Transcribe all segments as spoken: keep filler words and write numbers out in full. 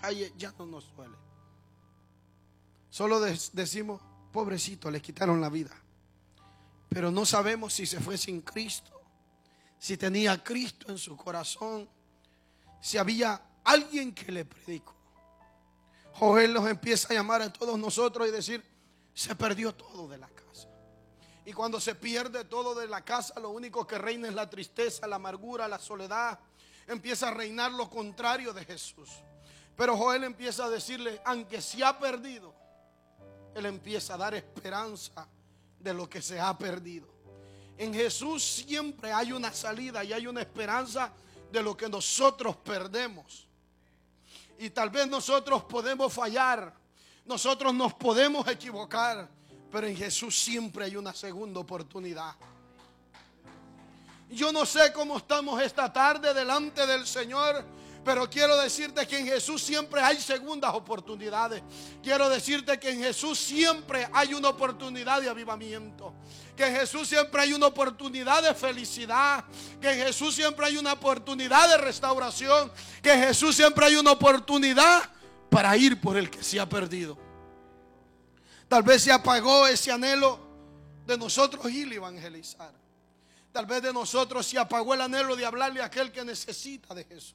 calle ya no nos duele. Solo decimos, pobrecito, le quitaron la vida. Pero no sabemos si se fue sin Cristo, si tenía a Cristo en su corazón, si había alguien que le predicó. Joel nos empieza a llamar a todos nosotros y decir, se perdió todo de la casa. Y cuando se pierde todo de la casa, lo único que reina es la tristeza, la amargura, la soledad. Empieza a reinar lo contrario de Jesús. Pero Joel empieza a decirle, aunque se ha perdido, él empieza a dar esperanza de lo que se ha perdido. En Jesús siempre hay una salida y hay una esperanza de lo que nosotros perdemos. Y tal vez nosotros podemos fallar, nosotros nos podemos equivocar, pero en Jesús siempre hay una segunda oportunidad. Yo no sé cómo estamos esta tarde delante del Señor, pero quiero decirte que en Jesús siempre hay segundas oportunidades. Quiero decirte que en Jesús siempre hay una oportunidad de avivamiento. Que en Jesús siempre hay una oportunidad de felicidad. Que en Jesús siempre hay una oportunidad de restauración. Que en Jesús siempre hay una oportunidad para ir por el que se ha perdido. Tal vez se apagó ese anhelo de nosotros ir a evangelizar. Tal vez de nosotros se apagó el anhelo de hablarle a aquel que necesita de Jesús.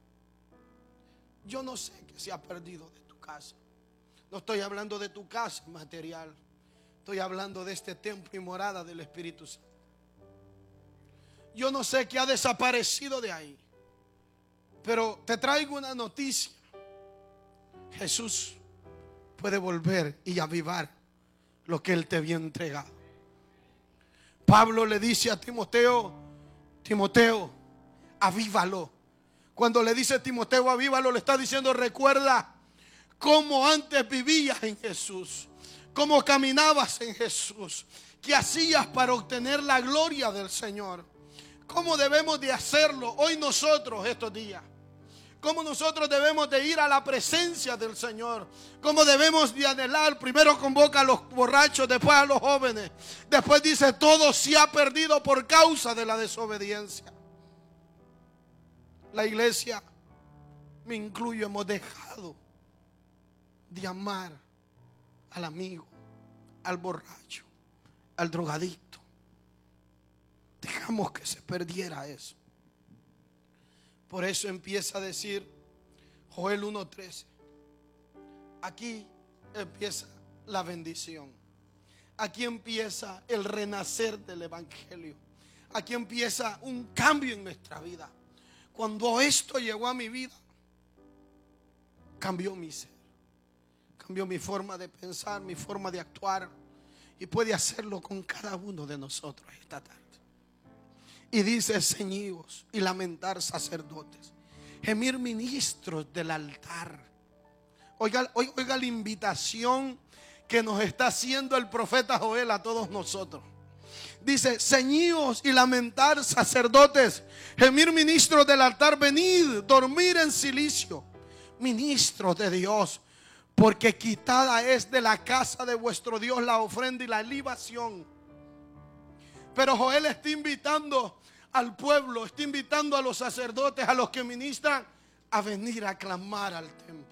Yo no sé qué se ha perdido de tu casa. No estoy hablando de tu casa material. Estoy hablando de este templo y morada del Espíritu Santo. Yo no sé qué ha desaparecido de ahí. Pero te traigo una noticia. Jesús puede volver y avivar lo que Él te había entregado. Pablo le dice a Timoteo, Timoteo, avívalo. Cuando le dice Timoteo, avívalo, le está diciendo, recuerda cómo antes vivías en Jesús, cómo caminabas en Jesús, qué hacías para obtener la gloria del Señor, cómo debemos de hacerlo hoy nosotros estos días, cómo nosotros debemos de ir a la presencia del Señor, cómo debemos de anhelar. Primero convoca a los borrachos, después a los jóvenes, después dice, todo se ha perdido por causa de la desobediencia. La iglesia, me incluyo, hemos dejado de amar al amigo, al borracho, al drogadicto. Dejamos que se perdiera eso. Por eso empieza a decir Joel uno trece. Aquí empieza la bendición. Aquí empieza el renacer del evangelio. Aquí empieza un cambio en nuestra vida. Cuando esto llegó a mi vida, cambió mi ser, cambió mi forma de pensar, mi forma de actuar, y puede hacerlo con cada uno de nosotros esta tarde. Y dice, ceñidos y lamentar sacerdotes, gemir ministros del altar. Oiga, oiga la invitación que nos está haciendo el profeta Joel a todos nosotros. Dice, ceñidos y lamentar sacerdotes, gemir ministros del altar, venid, dormir en silicio, ministros de Dios, porque quitada es de la casa de vuestro Dios la ofrenda y la libación. Pero Joel está invitando al pueblo, está invitando a los sacerdotes, a los que ministran, a venir a clamar al templo.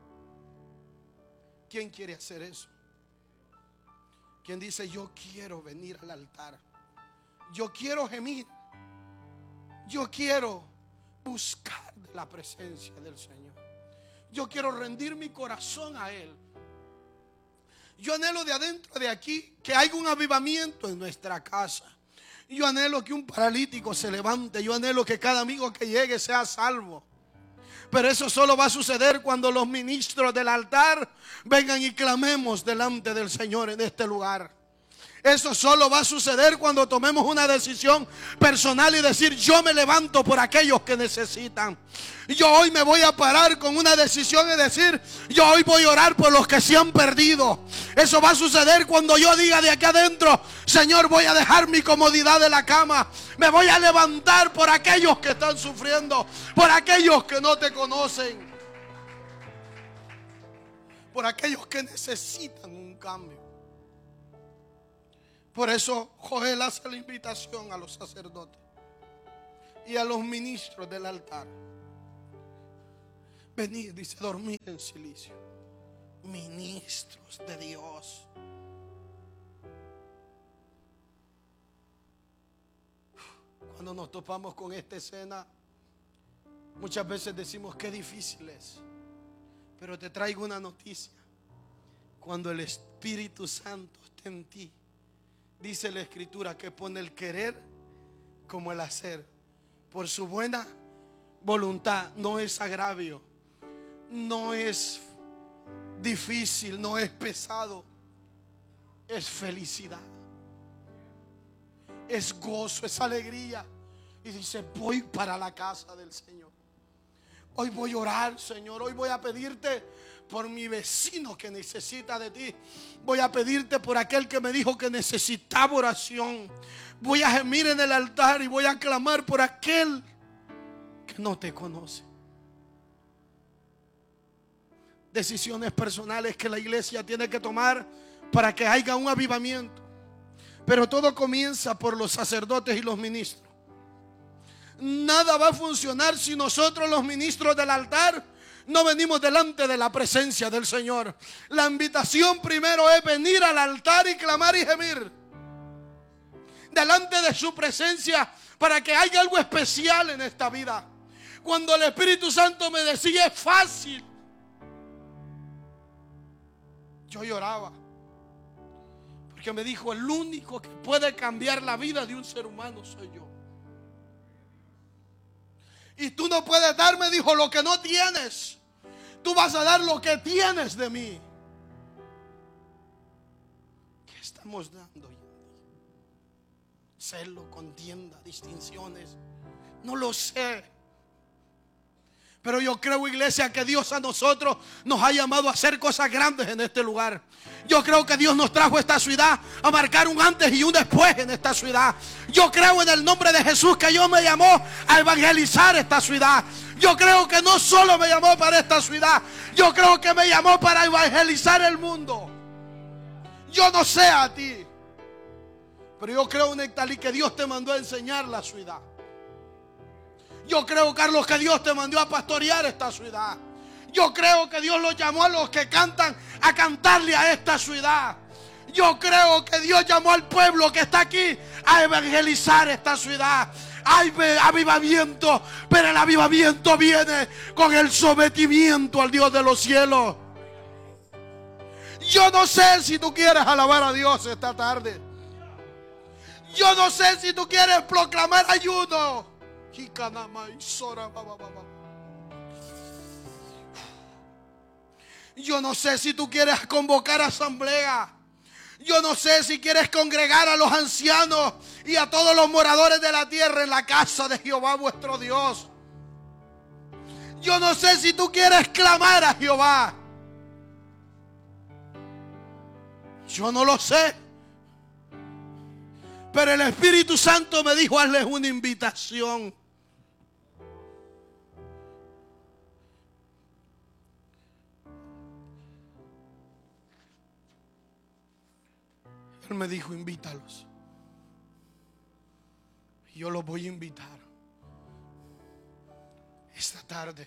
¿Quién quiere hacer eso? ¿Quién dice, yo quiero venir al altar? Yo quiero gemir. Yo quiero buscar de la presencia del Señor. Yo quiero rendir mi corazón a Él. Yo anhelo de adentro de aquí que haya un avivamiento en nuestra casa. Yo anhelo que un paralítico se levante. Yo anhelo que cada amigo que llegue sea salvo. Pero eso solo va a suceder cuando los ministros del altar vengan y clamemos delante del Señor en este lugar. Eso solo va a suceder cuando tomemos una decisión personal y decir, yo me levanto por aquellos que necesitan. Yo hoy me voy a parar con una decisión y decir, yo hoy voy a orar por los que se han perdido. Eso va a suceder cuando yo diga de aquí adentro, Señor, voy a dejar mi comodidad de la cama. Me voy a levantar por aquellos que están sufriendo, por aquellos que no te conocen, por aquellos que necesitan un cambio. Por eso Joel hace la invitación a los sacerdotes y a los ministros del altar. venid, dice, dormid en silicio. Ministros de Dios. Cuando nos topamos con esta escena, muchas veces decimos qué difícil es. Pero te traigo una noticia. Cuando el Espíritu Santo está en ti, dice la Escritura que pone el querer como el hacer por su buena voluntad. No es agravio, no es difícil, no es pesado, es felicidad, es gozo, es alegría. Y dice, voy para la casa del Señor. Hoy voy a orar, Señor. Hoy voy a pedirte por mi vecino que necesita de ti. Voy a pedirte por aquel que me dijo que necesitaba oración. Voy a gemir en el altar y voy a clamar por aquel que no te conoce. Decisiones personales que la iglesia tiene que tomar para que haya un avivamiento. Pero todo comienza por los sacerdotes y los ministros. Nada va a funcionar si nosotros, los ministros del altar, no venimos delante de la presencia del Señor. La invitación primero es venir al altar y clamar y gemir delante de su presencia para que haya algo especial en esta vida. Cuando el Espíritu Santo me decía es fácil, yo lloraba, porque me dijo, el único que puede cambiar la vida de un ser humano soy yo. Y tú no puedes darme, dijo, lo que no tienes. Tú vas a dar lo que tienes de mí. ¿Qué estamos dando? Celo, contienda, distinciones. No lo sé. Pero yo creo, iglesia, que Dios a nosotros nos ha llamado a hacer cosas grandes en este lugar. Yo creo que Dios nos trajo a esta ciudad a marcar un antes y un después en esta ciudad. Yo creo en el nombre de Jesús que Dios me llamó a evangelizar esta ciudad. Yo creo que no solo me llamó para esta ciudad, yo creo que me llamó para evangelizar el mundo. Yo no sé a ti, pero yo creo, Nectalí, que Dios te mandó a enseñar la ciudad. Yo creo, Carlos, que Dios te mandó a pastorear esta ciudad. Yo creo que Dios los llamó a los que cantan a cantarle a esta ciudad. Yo creo que Dios llamó al pueblo que está aquí a evangelizar esta ciudad. Hay avivamiento, pero el avivamiento viene con el sometimiento al Dios de los cielos. Yo no sé si tú quieres alabar a Dios esta tarde. Yo no sé si tú quieres proclamar ayuno. Yo no sé si tú quieres convocar asamblea. Yo no sé si quieres congregar a los ancianos y a todos los moradores de la tierra en la casa de Jehová vuestro Dios. Yo no sé si tú quieres clamar a Jehová. Yo no lo sé. Pero el Espíritu Santo me dijo, hazles una invitación. Él me dijo, invítalos. Y yo los voy a invitar esta tarde.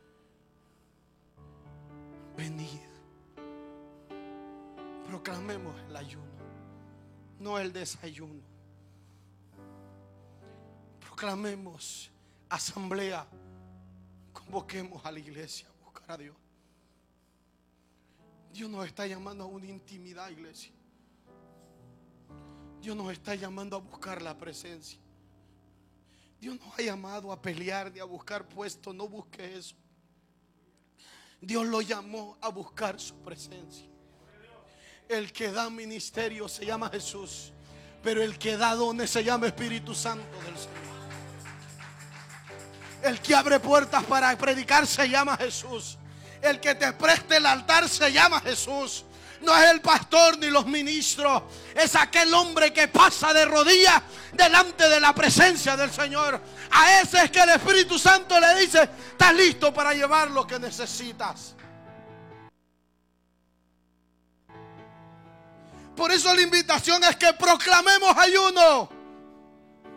Venid. Proclamemos el ayuno, no el desayuno. Proclamemos asamblea. Convoquemos a la iglesia a buscar a Dios. Dios nos está llamando a una intimidad, iglesia. Dios nos está llamando a buscar la presencia. Dios nos ha llamado a pelear, ni a buscar puestos. No busque eso. Dios lo llamó a buscar su presencia. El que da ministerio se llama Jesús, pero el que da dones se llama Espíritu Santo del Señor. El que abre puertas para predicar se llama Jesús. El que te preste el altar se llama Jesús. No es el pastor ni los ministros, es aquel hombre que pasa de rodillas delante de la presencia del Señor. A ese es que el Espíritu Santo le dice, estás listo para llevar lo que necesitas. Por eso la invitación es que proclamemos ayuno,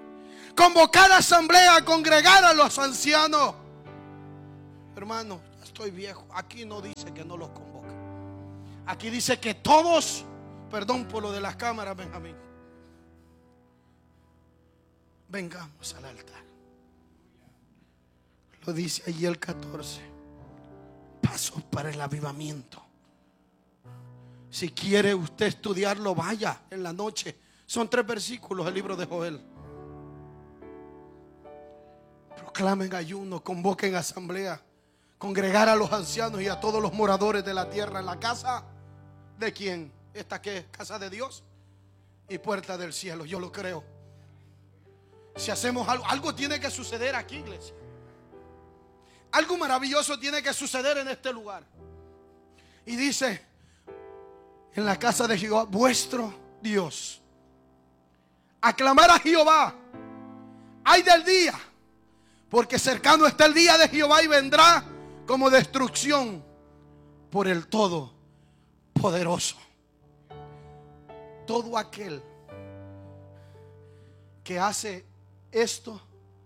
convocar a asamblea, congregar a los ancianos. Hermano, estoy viejo. Aquí no dice que no los convoque. Aquí dice que todos, perdón por lo de las cámaras, Benjamín, vengamos al altar. Lo dice allí el catorce. Pasos para el avivamiento. Si quiere usted estudiarlo, vaya en la noche. Son tres versículos el libro de Joel. Proclamen ayuno, convoquen asamblea, congregar a los ancianos y a todos los moradores de la tierra en la casa de quién. ¿Esta qué es? Casa de Dios y puerta del cielo. Yo lo creo. Si hacemos algo, algo tiene que suceder aquí, iglesia. Algo maravilloso tiene que suceder en este lugar. Y dice: en la casa de Jehová, vuestro Dios. Aclamar a Jehová. Ay del día, porque cercano está el día de Jehová y vendrá como destrucción por el Todopoderoso. Todo aquel que hace esto,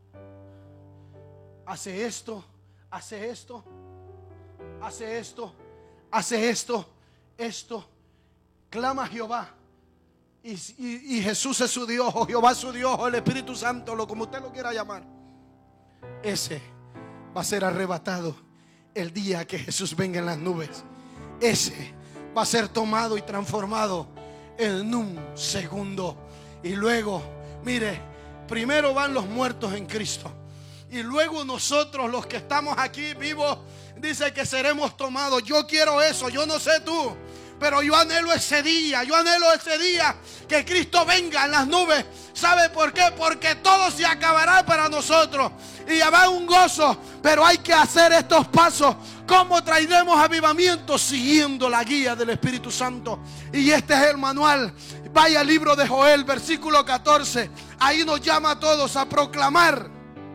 hace esto, hace esto, hace esto, hace esto, esto, clama a Jehová. Y, y, y Jesús es su Dios, o Jehová es su Dios, o el Espíritu Santo, lo como usted lo quiera llamar. Ese va a ser arrebatado el día que Jesús venga en las nubes. Ese va a ser tomado y transformado en un segundo. Y luego, mire, primero van los muertos en Cristo, y luego nosotros los que estamos aquí vivos, dice que seremos tomados. Yo quiero eso, yo no sé tú, pero yo anhelo ese día. Yo anhelo ese día que Cristo venga en las nubes. ¿Sabe por qué? Porque todo se acabará para nosotros y habrá un gozo. Pero hay que hacer estos pasos. ¿Cómo traeremos avivamiento? Siguiendo la guía del Espíritu Santo. Y este es el manual. Vaya al libro de Joel, versículo catorce. Ahí nos llama a todos a proclamar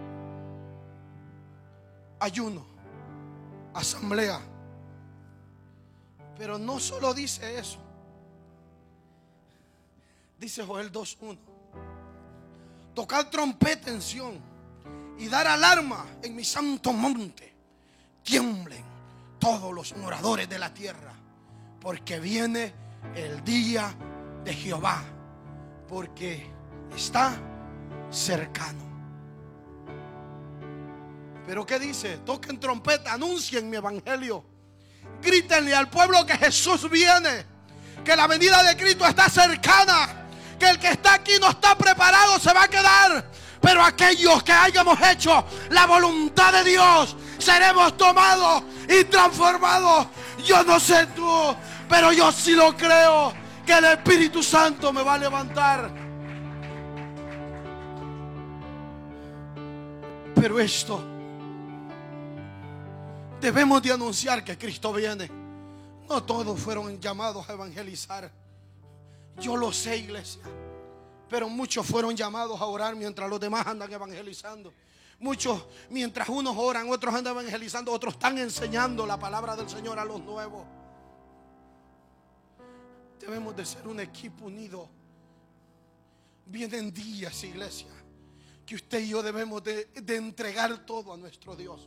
ayuno, asamblea. Pero no solo dice eso. Dice Joel dos uno: tocar trompeta en Sión y dar alarma en mi santo monte. Tiemblen todos los moradores de la tierra, porque viene el día de Jehová, porque está cercano. Pero ¿qué dice? Toquen trompeta, anuncien mi evangelio. Grítenle al pueblo que Jesús viene, que la venida de Cristo está cercana, que el que está aquí no está preparado, se va a quedar. Pero aquellos que hayamos hecho la voluntad de Dios, seremos tomados y transformados. Yo no sé tú, pero yo sí lo creo, que el Espíritu Santo me va a levantar. Pero esto, debemos de anunciar que Cristo viene. No todos fueron llamados a evangelizar. Yo lo sé, iglesia. Pero muchos fueron llamados a orar mientras los demás andan evangelizando. Muchos, mientras unos oran, otros andan evangelizando, otros están enseñando la palabra del Señor a los nuevos. Debemos de ser un equipo unido. Vienen días, iglesia, que usted y yo debemos de, de entregar todo a nuestro Dios.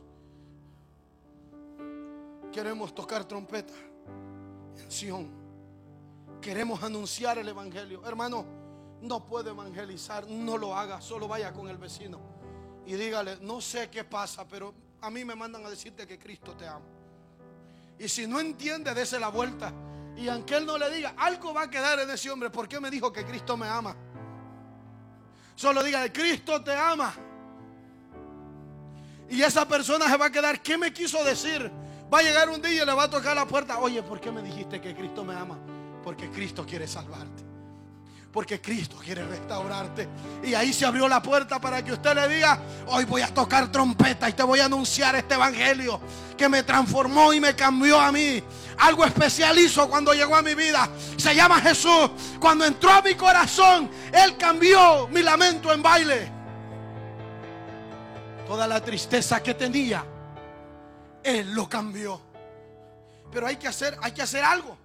Queremos tocar trompeta en Sión. Queremos anunciar el evangelio. Hermano, no puede evangelizar, no lo haga. Solo vaya con el vecino y dígale: no sé qué pasa, pero a mí me mandan a decirte que Cristo te ama. Y si no entiende, dese la vuelta. Y aunque él no le diga, algo va a quedar en ese hombre. ¿Por qué me dijo que Cristo me ama? Solo dígale: Cristo te ama. Y esa persona se va a quedar: ¿qué me quiso decir? Va a llegar un día y le va a tocar la puerta: oye, ¿por qué me dijiste que Cristo me ama? Porque Cristo quiere salvarte, porque Cristo quiere restaurarte. Y ahí se abrió la puerta para que usted le diga: hoy voy a tocar trompeta y te voy a anunciar este evangelio que me transformó y me cambió a mí. Algo especial hizo cuando llegó a mi vida. Se llama Jesús. Cuando entró a mi corazón, Él cambió mi lamento en baile. Toda la tristeza que tenía, Él lo cambió. Pero hay que hacer, hay que hacer algo.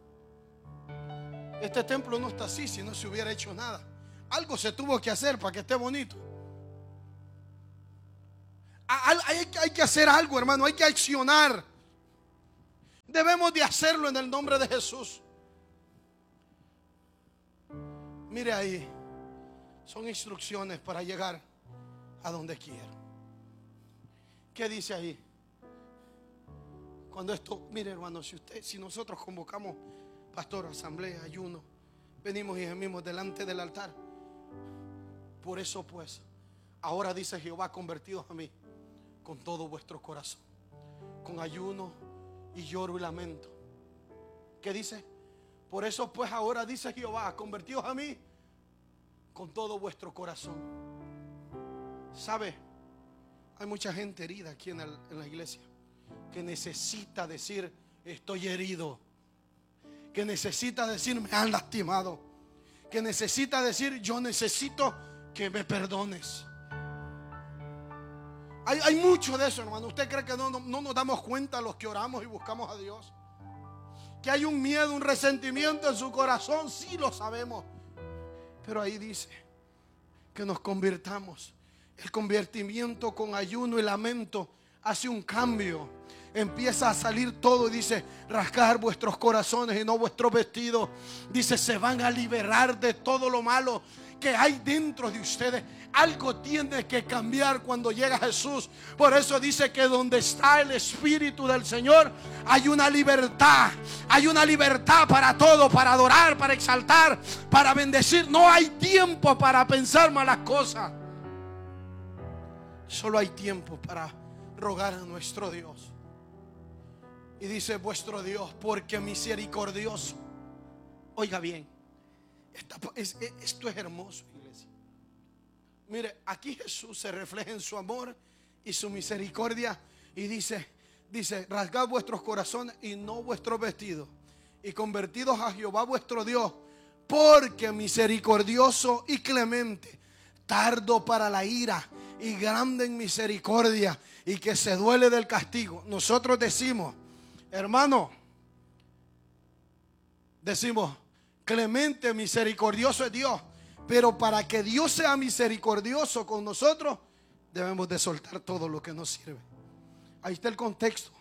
Este templo no está así si no se hubiera hecho nada. Algo se tuvo que hacer para que esté bonito. Hay, hay, hay que hacer algo, hermano. Hay que accionar. Debemos de hacerlo en el nombre de Jesús. Mire ahí, son instrucciones para llegar a donde quiero. ¿Qué dice ahí? Cuando esto, mire hermano, si usted, si nosotros convocamos pastor, asamblea, ayuno, venimos y gemimos delante del altar. Por eso pues, ahora dice Jehová, convertidos a mí con todo vuestro corazón, con ayuno y lloro y lamento. ¿Qué dice? Por eso pues ahora dice Jehová, convertidos a mí con todo vuestro corazón. ¿Sabe? Hay mucha gente herida aquí en, el, en la iglesia, que necesita decir, estoy herido, que necesita decir, me han lastimado, que necesita decir, yo necesito que me perdones. Hay, hay mucho de eso, hermano. ¿Usted cree que no, no, no nos damos cuenta los que oramos y buscamos a Dios? Que hay un miedo, un resentimiento en su corazón, sí lo sabemos. Pero ahí dice que nos convirtamos. El convertimiento con ayuno y lamento hace un cambio. Empieza a salir todo y dice, rasgar vuestros corazones y no vuestros vestidos. Dice, se van a liberar de todo lo malo que hay dentro de ustedes. Algo tiene que cambiar cuando llega Jesús. Por eso dice que donde está el Espíritu del Señor hay una libertad. Hay una libertad para todo, para adorar, para exaltar, para bendecir. No hay tiempo para pensar malas cosas. Solo hay tiempo para rogar a nuestro Dios. Y dice vuestro Dios, porque misericordioso. Oiga bien, esta, es, esto es hermoso, iglesia. Mire, aquí Jesús se refleja en su amor y su misericordia. Y dice, dice, rasgad vuestros corazones y no vuestros vestidos, y convertidos a Jehová vuestro Dios, porque misericordioso y clemente, tardo para la ira y grande en misericordia, y que se duele del castigo. Nosotros decimos, hermano, decimos, clemente, misericordioso es Dios. Pero para que Dios sea misericordioso con nosotros, debemos de soltar todo lo que nos sirve. Ahí está el contexto.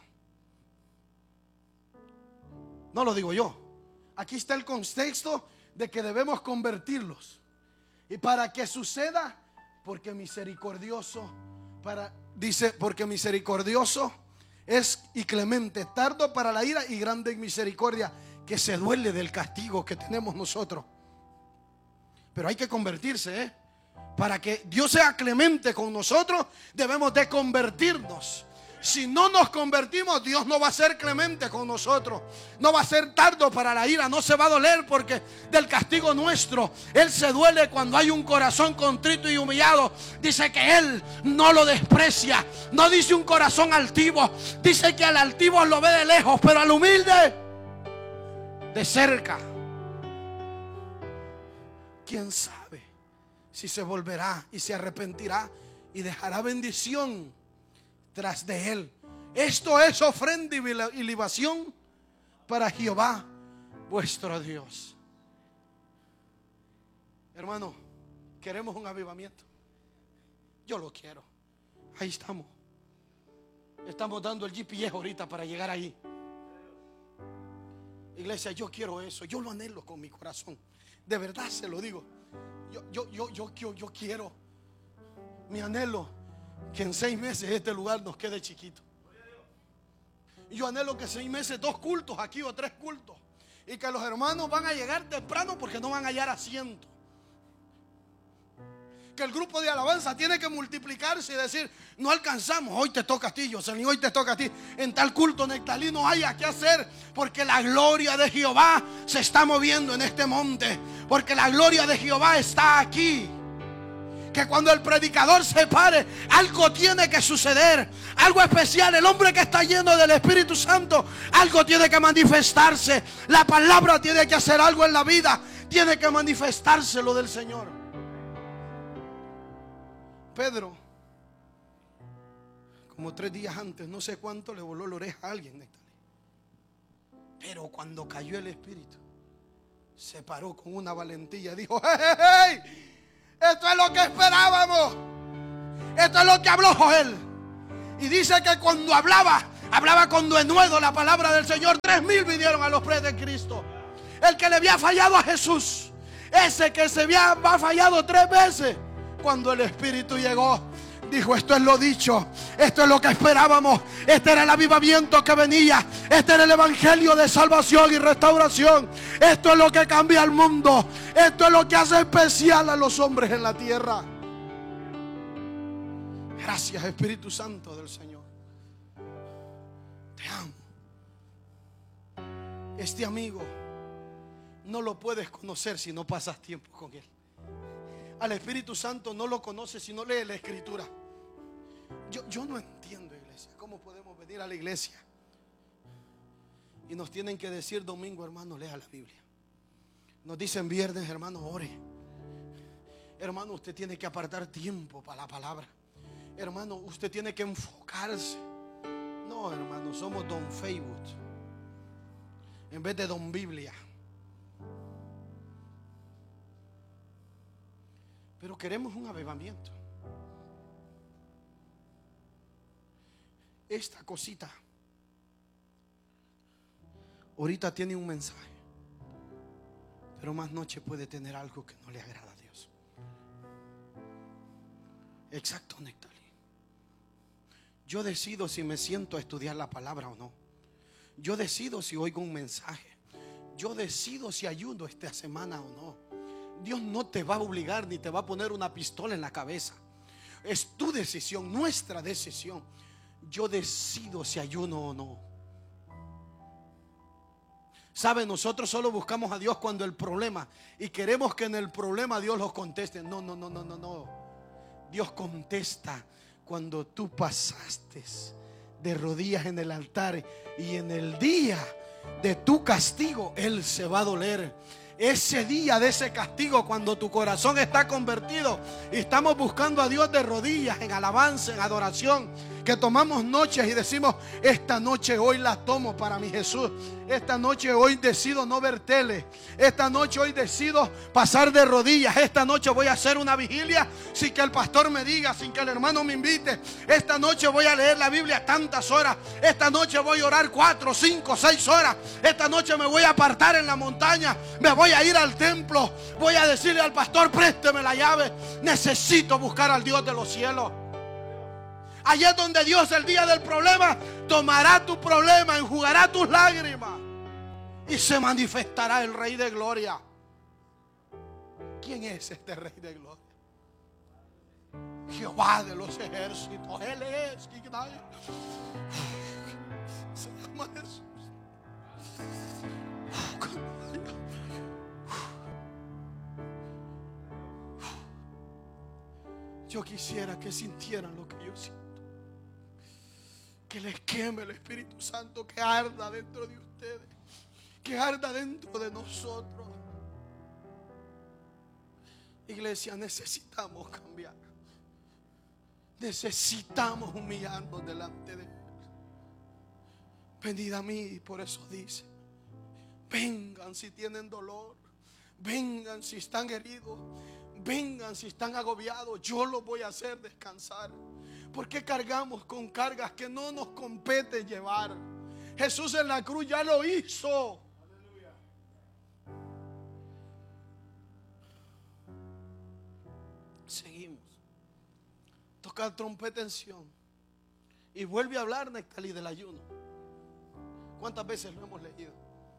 No lo digo yo. Aquí está el contexto de que debemos convertirlos. Y para que suceda, porque misericordioso, para, dice, porque misericordioso es y clemente, tardo para la ira y grande en misericordia, que se duele del castigo que tenemos nosotros. Pero hay que convertirse, ¿eh? Para que Dios sea clemente con nosotros, debemos de convertirnos. Si no nos convertimos, Dios no va a ser clemente con nosotros. No va a ser tardo para la ira. No se va a doler porque del castigo nuestro. Él se duele cuando hay un corazón contrito y humillado. Dice que Él no lo desprecia. No dice un corazón altivo. Dice que al altivo lo ve de lejos, pero al humilde de cerca. ¿Quién sabe si se volverá y se arrepentirá y dejará bendición tras de él? Esto es ofrenda y libación para Jehová vuestro Dios. Hermano, queremos un avivamiento. Yo lo quiero. Ahí estamos. Estamos dando el G P S ahorita para llegar ahí. Iglesia, yo quiero eso. Yo lo anhelo con mi corazón. De verdad se lo digo. Yo, yo, yo, yo, yo, yo quiero. Mi anhelo que en seis meses este lugar nos quede chiquito. Yo anhelo que seis meses dos cultos aquí o tres cultos, y que los hermanos van a llegar temprano porque no van a hallar asiento. Que el grupo de alabanza tiene que multiplicarse y decir, no alcanzamos, hoy te toca a ti, Jocelyn, hoy te toca a ti. En tal culto Nectalí no haya que hacer, porque la gloria de Jehová se está moviendo en este monte, porque la gloria de Jehová está aquí. Que cuando el predicador se pare, algo tiene que suceder, algo especial. El hombre que está lleno del Espíritu Santo, algo tiene que manifestarse. La palabra tiene que hacer algo en la vida, tiene que manifestarse lo del Señor. Pedro, como tres días antes, no sé cuánto, le voló la oreja a alguien. Pero cuando cayó el Espíritu, se paró con una valentía. Dijo, hey, hey, hey, esto es lo que esperábamos. Esto es lo que habló Joel. Y dice que cuando hablaba, Hablaba con denuedo la palabra del Señor. Tres mil vinieron a los pies de Cristo. El que le había fallado a Jesús, ese que se había fallado tres veces, cuando el Espíritu llegó, dijo: esto es lo dicho, esto es lo que esperábamos, este era el avivamiento que venía, este era el evangelio de salvación y restauración, esto es lo que cambia el mundo, esto es lo que hace especial a los hombres en la tierra. Gracias, Espíritu Santo del Señor. Te amo. Este amigo no lo puedes conocer si no pasas tiempo con él. Al Espíritu Santo no lo conoces si no lees la Escritura. Yo, yo no entiendo, iglesia, cómo podemos venir a la iglesia y nos tienen que decir domingo: hermano, lea la Biblia. Nos dicen viernes: hermano, ore. Hermano, usted tiene que apartar tiempo para la palabra. Hermano, usted tiene que enfocarse. No, hermano, somos Don Facebook en vez de Don Biblia. Pero queremos un avivamiento. Esta cosita ahorita tiene un mensaje, pero más noche puede tener algo que no le agrada a Dios. Exacto, Nectalí. Yo decido si me siento a estudiar la palabra o no. Yo decido si oigo un mensaje. Yo decido si ayuno esta semana o no. Dios no te va a obligar ni te va a poner una pistola en la cabeza. Es tu decisión, nuestra decisión. Yo decido si ayuno o no. ¿Sabe? Nosotros solo buscamos a Dios cuando el problema, y queremos que en el problema Dios los conteste. No, no, no, no, no, no. Dios contesta cuando tú pasaste de rodillas en el altar, y en el día de tu castigo Él se va a doler. Ese día de ese castigo, cuando tu corazón está convertido y estamos buscando a Dios de rodillas, en alabanza, en adoración, que tomamos noches y decimos: esta noche hoy la tomo para mi Jesús. Esta noche hoy decido no ver tele. Esta noche hoy decido pasar de rodillas. Esta noche voy a hacer una vigilia sin que el pastor me diga, sin que el hermano me invite. Esta noche voy a leer la Biblia tantas horas. Esta noche voy a orar cuatro, cinco, seis horas. Esta noche me voy a apartar en la montaña. Me voy a ir al templo. Voy a decirle al pastor: présteme la llave. Necesito buscar al Dios de los cielos. Allí es donde Dios, el día del problema, tomará tu problema, enjugará tus lágrimas y se manifestará el Rey de Gloria. ¿Quién es este Rey de Gloria? Jehová de los ejércitos. Él es. Se llama Jesús. Yo quisiera que sintieran lo que yo siento. Que les queme el Espíritu Santo, que arda dentro de ustedes, que arda dentro de nosotros. Iglesia, necesitamos cambiar. Necesitamos humillarnos delante de Él. Venid a mí, por eso dice: vengan si tienen dolor, vengan si están heridos, vengan si están agobiados. Yo los voy a hacer descansar. ¿Por qué cargamos con cargas que no nos compete llevar? Jesús en la cruz ya lo hizo. Aleluya. Seguimos. Toca trompeta en Sión. Y vuelve a hablar, Nectalí, del ayuno. ¿Cuántas veces lo hemos leído?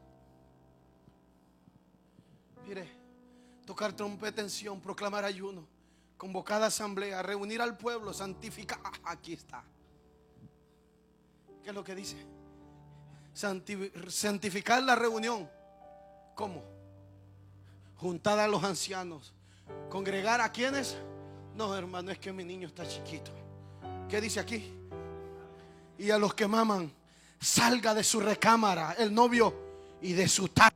Mire, tocar trompeta en Sión, proclamar ayuno, convocada asamblea, reunir al pueblo, santificar. Aquí está. ¿Qué es lo que dice? Santificar la reunión. ¿Cómo? Juntar a los ancianos. Congregar a quienes. No, hermano, es que mi niño está chiquito. ¿Qué dice aquí? Y a los que maman, salga de su recámara el novio y de su taza